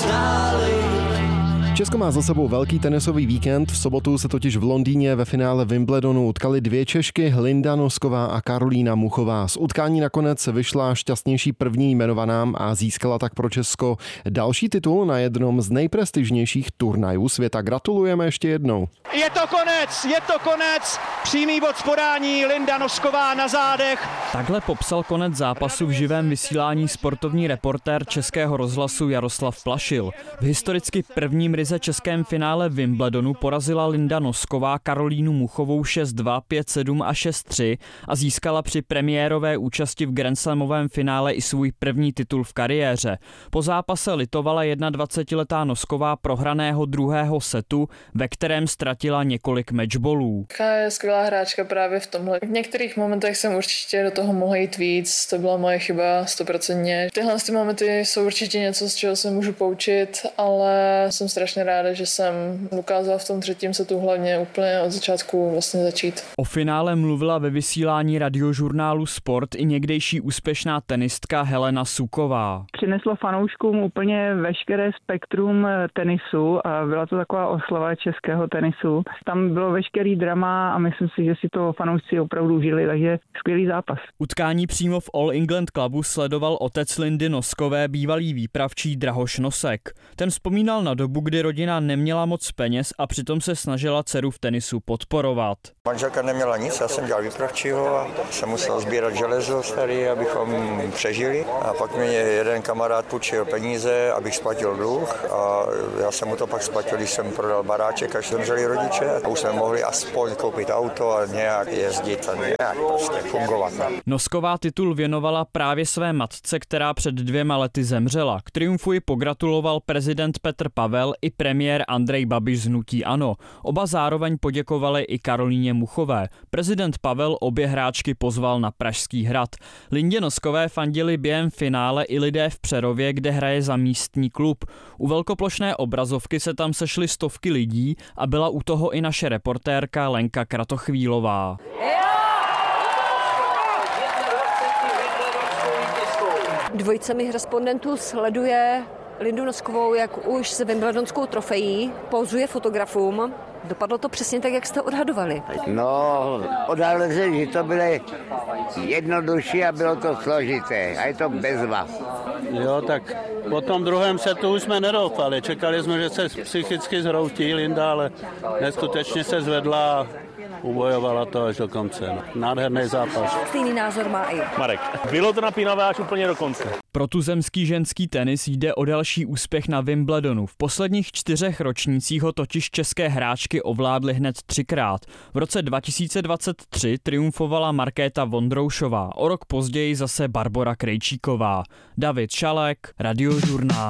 Česko má za sebou velký tenisový víkend. V sobotu se totiž v Londýně ve finále Wimbledonu utkaly dvě Češky, Linda Nosková a Karolína Muchová. Z utkání nakonec vyšla šťastnější první jmenovaná a získala tak pro Česko další titul na jednom z nejprestižnějších turnajů světa. Gratulujeme ještě jednou. Je to konec, přímý bod z podání, Linda Nosková na zádech. Takhle popsal konec zápasu v živém vysílání sportovní reportér Českého rozhlasu Jaroslav Plašil. V historicky prvním ryze českém finále Wimbledonu porazila Linda Nosková Karolínu Muchovou 6-2, 5-7 a 6-3 a získala při premiérové účasti v grandslamovém finále i svůj první titul v kariéře. Po zápase litovala 21letá Nosková prohraného druhého setu, ve kterém ztratila několik matchballů. Je skvělá hráčka právě v tomhle. V některých momentech jsem určitě do toho mohla jít víc, to byla moje chyba 100%. Tyhle momenty jsou určitě něco, z čeho se můžu poučit, ale jsem strašně ráda, že jsem dokázala v tom třetím setu hlavně úplně od začátku vlastně začít. O finále mluvila ve vysílání radiožurnálu Sport i někdejší úspěšná tenistka Helena Suková. Přineslo fanouškům úplně veškeré spektrum tenisu a byla to taková oslava českého tenisu. Tam bylo veškerý drama a myslím si, že si to fanoušci opravdu užili, takže skvělý zápas. Utkání přímo v All England Clubu sledoval otec Lindy Noskové, bývalý výpravčí Drahoš Nosek. Ten vzpomínal na dobu, kdy rodina neměla moc peněz a přitom se snažila dceru v tenisu podporovat. Manželka neměla nic, já jsem dělal výpravčího a jsem musel sbírat železo starý, abychom přežili. A pak mi jeden kamarád půjčil peníze, abych splatil dluh a já jsem mu to pak splatil, když jsem prodal baráček, až zemřeli rodiče a už jsme mohli aspoň koupit auto a nějak jezdit a nějak prostě fungovat. Nosková titul věnovala právě své matce, která před 2 lety zemřela. K triumfu ji pogratuloval prezident Petr Pavel i premiér Andrej Babiš z hnutí ANO. Oba zároveň poděkovali i Karolíně Muchové. Prezident Pavel obě hráčky pozval na Pražský hrad. Lindě Noskové fandili během finále i lidé v Přerově, kde hraje za místní klub. U velkoplošné obrazovky se tam sešly stovky lidí a byla u toho i naše reportérka Lenka Kratochvílová. Dvojice mých respondentů sleduje Lindu Noskovou, jak už s wimbledonskou trofejí pózuje fotografům. Dopadlo to přesně tak, jak jste odhadovali. No, odhadl se, že to bylo jednodušší a bylo to složité. A je to bezva. Jo, tak po tom druhém setu už jsme nedoufali. Čekali jsme, že se psychicky zhroutí Linda, ale neskutečně se zvedla a ubojovala to až do konce. Nádherný zápas. Stejný názor má i Marek. Bylo to napínavé až úplně do konce. Pro tuzemský ženský tenis jde o další úspěch na Wimbledonu. V posledních 4 ročnících ho totiž české hráčky ovládly hned 3krát. V roce 2023 triumfovala Markéta Vondroušová, o rok později zase Barbora Krejčíková. David Šalek, Radiožurnál.